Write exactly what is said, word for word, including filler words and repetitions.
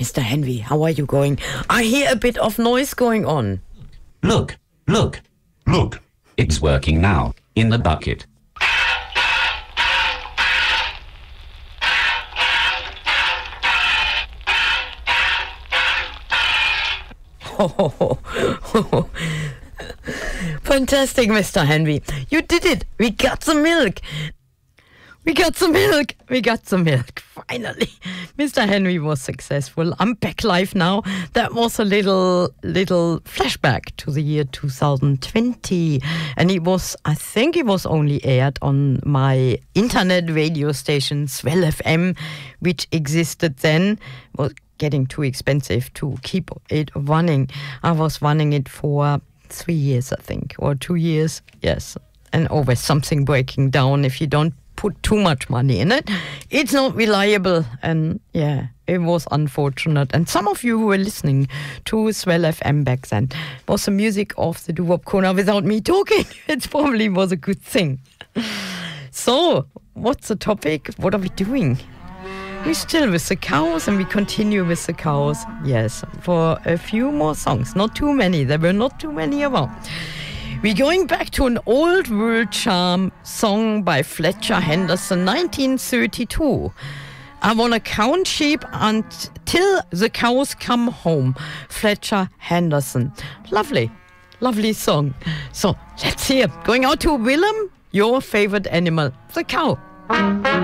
Mister Henry, how are you going? I hear a bit of noise going on. Look, look, Look, it's working now, in the bucket. Oh, fantastic, Mister Henry. You did it. We got some milk. We got some milk. We got some milk. Finally, Mister Henry was successful. I'm back live now. That was a little little flashback to the year two thousand twenty. And it was, I think it was only aired on my internet radio station, Swell F M, which existed then. Was getting too expensive to keep it running. I was running it for three years, I think, or two years. Yes. And always something breaking down if you don't put too much money in it. It's not reliable, and yeah, it was unfortunate. And some of you who were listening to Swell F M back then was the music of the doo-wop corner without me talking. It probably was a good thing. So, what's the topic? What are we doing? We're still with the cows, and we continue with the cows. Yes, for a few more songs. Not too many. There were not too many around. We're going back to an old world charm song by Fletcher Henderson, nineteen thirty-two. I wanna count sheep until the cows come home. Fletcher Henderson. Lovely, lovely song. So let's hear. Going out to Willem, your favorite animal, the cow.